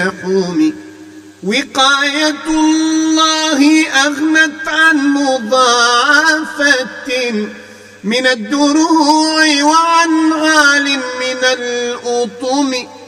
حوم. وقاية الله أغنت عن مضاعفة من الدروع وعن غال من الأطم.